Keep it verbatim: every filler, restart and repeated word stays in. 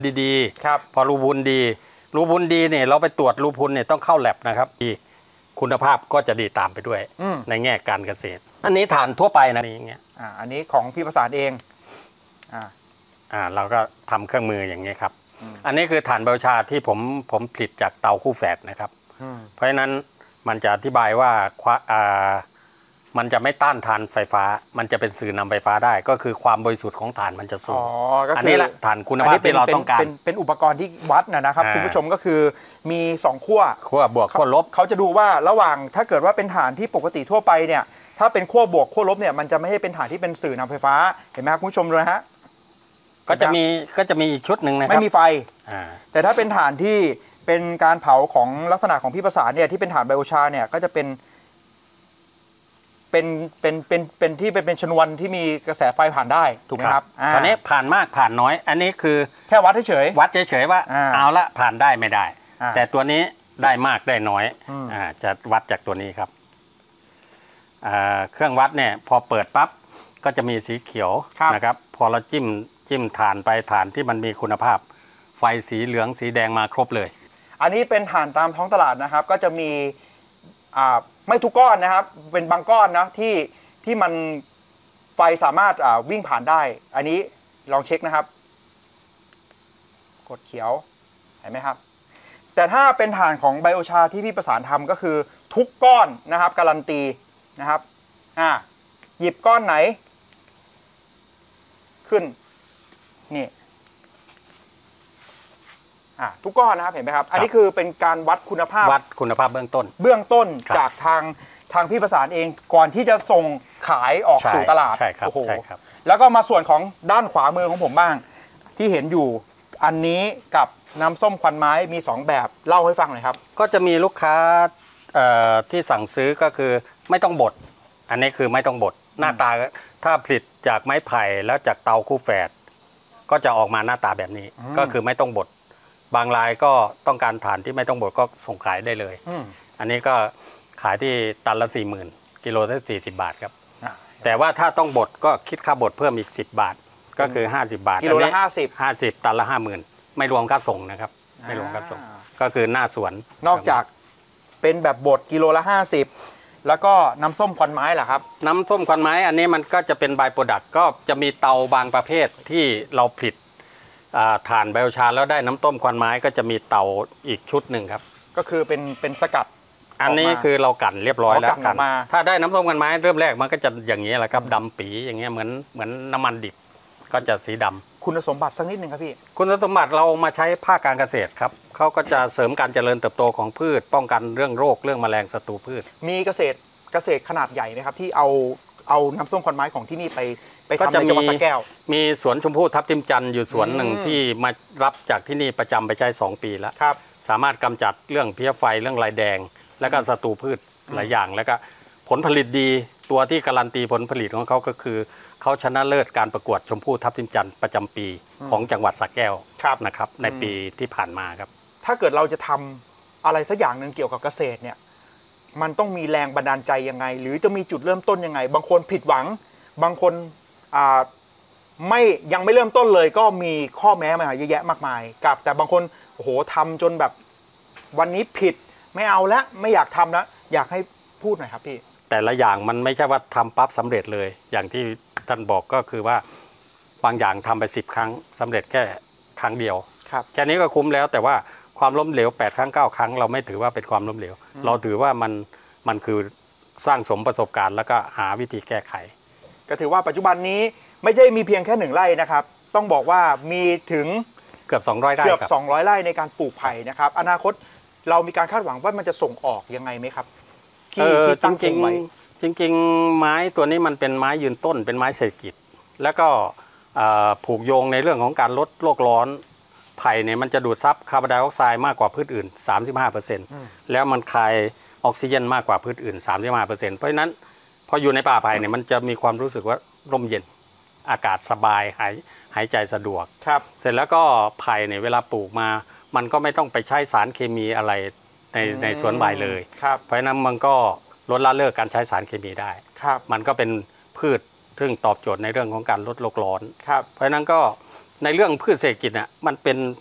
ดีๆพอรูพุนดีรูพุนดีเนี่ยเราไปตรวจรูพุนเนี่ยต้องเข้าแลบนะครับคุณภาพก็จะดีตามไปด้วยในแง่การเกษตรอันนี้ฐานทั่วไปนะนี่เงี้ยอ่าอันนี้ของพี่ประสานเองอ่าอ่าเราก็ทำเครื่องมืออย่างนี้ครับอันนี้คือฐานเบลชาที่ผมผมผลิตจากเตาคู่แฝดนะครับเพราะฉะนั้นมันจะอธิบายว่าอ่ามันจะไม่ต้านทานไฟฟ้ามันจะเป็นสื่อนำไฟฟ้าได้ก็คือความบริสุทธิ์ของถ่านมันจะสูงอันนี้แหละถ่านคุณภาพที่เราต้องการเป็นอุปกรณ์ที่วัดนะครับคุณผู้ชมก็คือมีสองขั้วขั้วบวกขั้วลบเขาจะดูว่าระหว่างถ้าเกิดว่าเป็นถ่านที่ปกติทั่วไปเนี่ยถ้าเป็นขั้วบวกขั้วลบเนี่ยมันจะไม่ให้เป็นถ่านที่เป็นสื่อนำไฟฟ้าเห็นไหมครับคุณผู้ชมดูนะฮะก็จะมีก็จะมีอีกชุดหนึ่งนะครับไม่มีไฟแต่ถ้าเป็นถ่านที่เป็นการเผาของลักษณะของพี่ประสานเนี่ยที่เป็นถ่านไบโอชาเนี่ยก็จะเป็นเป็นเป็นเป็นเป็นที่เป็นเป็นชนวนที่มีกระแสไฟผ่านได้ถูกไหมครับตอนนี้ผ่านมากผ่านน้อยอันนี้คือแค่วัดเฉยวัดเฉยๆว่าเอาละผ่านได้ไม่ได้แต่ตัวนี้ได้มากได้น้อยอ่าจะวัดจากตัวนี้ครับเครื่องวัดเนี่ยพอเปิดปั๊บก็จะมีสีเขียวนะครับพอเราจิ้มจิ้มถ่านไปถ่านที่มันมีคุณภาพไฟสีเหลืองสีแดงมาครบเลยอันนี้เป็นถ่านตามท้องตลาดนะครับก็จะมีอ่าไม่ทุกก้อนนะครับเป็นบางก้อนนะที่ที่มันไฟสามารถอ่าวิ่งผ่านได้อันนี้ลองเช็คนะครับกดเขียวเห็นไหมครับแต่ถ้าเป็นถ่านของไบโอชาที่พี่ประสานทำก็คือทุกก้อนนะครับการันตีนะครับอ่าหยิบก้อนไหนขึ้นนี่อ่าทุกก้อนนะครับเห็นไหมครับอันนี้คือเป็นการวัดคุณภาพวัดคุณภาพเบื้องต้นเบื้องต้นจากทางทางพี่ประสานเองก่อนที่จะส่งขายออกสู่ตลาดใช่ครับใช่ครับแล้วก็มาส่วนของด้านขวามือของผมบ้างที่เห็นอยู่อันนี้กับน้ำส้มควันไม้มีสองแบบเล่าให้ฟังหน่อยครับก็จะมีลูกค้าที่สั่งซื้อก็คือไม่ต้องบดอันนี้คือไม่ต้องบดหน้าตาถ้าผลิตจากไม้ไผ่แล้วจากเตาคู่แฝดก็จะออกมาหน้าตาแบบนี้ก็คือไม่ต้องบดบางรายก็ต้องการถ่านที่ไม่ต้องบดก็ส่งขายได้เลยอันนี้ก็ขายที่ตันละสี่หมื่นกิโลละสี่สิบบาทครับแต่ว่าถ้าต้องบดก็คิดค่าบดเพิ่มอีกสิบบาทก็คือห้าสิบบาทกิโลละห้าสิบห้าสิบตันละห้าหมื่นไม่รวมค่าส่งนะครับไม่รวมค่าส่งก็คือหน้าสวนนอกจากเป็นแบบบดกิโลละห้าสิบแล้วก็น้ำส้มควันไม้ล่ะครับน้ำส้มควันไม้อันนี้มันก็จะเป็นบายโปรดักต์ก็จะมีเตาบางประเภทที่เราผลิตถ่านไบโอชาแล้วได้น้ำต้มควันไม้ก็จะมีเตาอีกชุดหนึ่งครับก็คือเป็นเป็นสกัดอันนี้คือเรากั่นเรียบร้อยแล้วกันถ้าได้น้ำส้มควันไม้เริ่มแรกมันก็จะอย่างนี้แหละครับดำปีอย่างเงี้ยเหมือนเหมือนน้ำมันดิบก็จะสีดำคุณสมบัติสักนิดนึงครับพี่คุณสมบัติเรามาใช้ภาคการเกษตรครับเขาก็จะเสริมการเจริญเติบโตของพืชป้องกันเรื่องโรคเรื่องแมลงศัตรูพืชมีเกษตรเกษตรขนาดใหญ่ไหมครับที่เอาเอาน้ำส้มควันไม้ของที่นี่ไปไปทำในจังหวัดสระแก้วมีสวนชมพู่ทับทิมจันทร์อยู่สวนหนึ่งที่มารับจากที่นี่ประจำไปใช้สองปีแล้วสามารถกำจัดเรื่องเพี้ยไฟเรื่องลายแดงและก็ศัตรูพืชหลายอย่างแล้วก็ผลผลิตดีตัวที่การันตีผลผลิตของเขาก็คือเขาชนะเลิศการประกวดชมพู่ทับทิมจันทร์ประจำปีของจังหวัดสระแก้วนะครับในปีที่ผ่านมาครับถ้าเกิดเราจะทำอะไรสักอย่างหนึ่งเกี่ยวกับเกษตรเนี่ยมันต้องมีแรงบันดาลใจยังไงหรือจะมีจุดเริ่มต้นยังไงบางคนผิดหวังบางคนไม่ยังไม่เริ่มต้นเลยก็มีข้อแม้มาเยอะแยะมากมายกับแต่บางคนโอ้โหทำจนแบบวันนี้ผิดไม่เอาละไม่อยากทำแล้วอยากให้พูดหน่อยครับพี่แต่ละอย่างมันไม่ใช่ว่าทำปั๊บสำเร็จเลยอย่างที่ท่านบอกก็คือว่าบางอย่างทำไปสิบครั้งสำเร็จแค่ครั้งเดียวแค่นี้ก็คุ้มแล้วแต่ว่าความล้มเหลวแปดครั้งเก้าครั้งเราไม่ถือว่าเป็นความล้มเหลวเราถือว่ามันมันคือสร้างสมประสบการณ์แล้วก็หาวิธีแก้ไขก็ถือว่าปัจจุบันนี้ไม่ใช่มีเพียงแค่หนึ่งไร่นะครับต้องบอกว่ามีถึงเกือบสองร้อยไร่เกือบสองร้อยไร่ในการปลูกไผ่นะครับอนาคตเรามีการคาดหวังว่ามันจะส่งออกยังไงไหมครับที่ที่ตั้งใจไว้จริงๆไม้ตัวนี้มันเป็นไม้ยืนต้นเป็นไม้เศรษฐกิจแล้วก็ผูกโยงในเรื่องของการลดโลกร้อนไผ่เนี่ยมันจะดูดซับคาร์บอนไดออกไซด์มากกว่าพืชอื่น สามสิบห้าเปอร์เซ็นต์ แล้วมันคายออกซิเจนมากกว่าพืชอื่น สามสิบห้าเปอร์เซ็นต์ เพราะฉะนั้นพออยู่ในป่าไผ่เนี่ยมันจะมีความรู้สึกว่าร่มเย็นอากาศสบายหายหายใจสะดวกครับเสร็จแล้วก็ไผ่เนี่ยเวลาปลูกมามันก็ไม่ต้องไปใช้สารเคมีอะไรในในสวนไผ่เลยเพราะฉะนั้นมันก็ลดละเลิกการใช้สารเคมีได้มันก็เป็นพืชซึ่งตอบโจทย์ในเรื่องของการลดโลกร้อนเพราะฉะนั้นก็ในเรื่องพืชเศรษฐกิจเนี่ยมันเป็น